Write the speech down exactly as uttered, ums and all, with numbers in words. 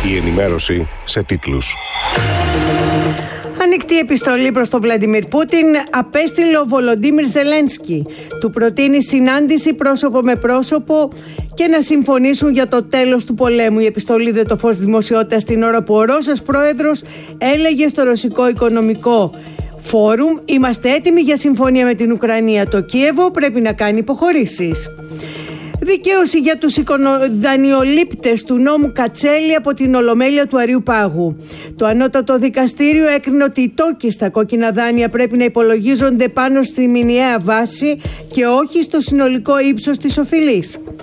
Η ενημέρωση σε τίτλους. Ανοιχτή επιστολή προς τον Βλαντιμίρ Πούτιν απέστειλε ο Βολοντίμιρ Ζελένσκι. Του προτείνει συνάντηση πρόσωπο με πρόσωπο και να συμφωνήσουν για το τέλος του πολέμου. Η επιστολή δε το φως δημοσιότητας την ώρα που ο Ρώσος πρόεδρος έλεγε στο Ρωσικό Οικονομικό Φόρουμ: είμαστε έτοιμοι για συμφωνία με την Ουκρανία. Το Κίεβο πρέπει να κάνει υποχωρήσεις. Δικαίωση για τους δανειολήπτες του νόμου Κατσέλη από την Ολομέλεια του Αριού Πάγου. Το ανώτατο δικαστήριο έκρινε ότι οι τόκοι στα κόκκινα δάνεια πρέπει να υπολογίζονται πάνω στη μηνιαία βάση και όχι στο συνολικό ύψος της οφειλής.